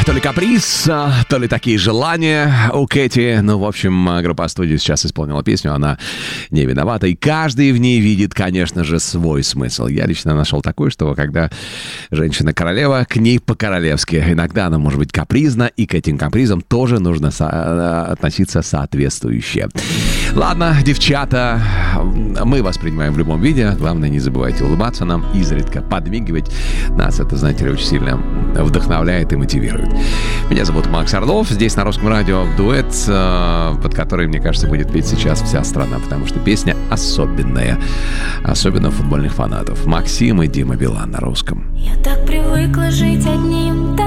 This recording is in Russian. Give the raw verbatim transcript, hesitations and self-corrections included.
То ли каприз, то ли такие желания у Кэти. Ну, в общем, группа «Студия» сейчас исполнила песню, она не виновата. И каждый в ней видит, конечно же, свой смысл. Я лично нашел такой, что когда женщина-королева, к ней по-королевски. Иногда она может быть капризна, и к этим капризам тоже нужно со- относиться соответствующе. Ладно, девчата, мы вас принимаем в любом виде. Главное, не забывайте улыбаться нам, изредка подмигивать. Нас это, знаете ли, очень сильно вдохновляет и мотивирует. Меня зовут Макс Орлов. Здесь на Русском радио дуэт, под который, мне кажется, будет петь сейчас вся страна, потому что песня особенная. Особенно футбольных фанатов. Максим и Дима Билан на русском. Я так привыкла жить одним,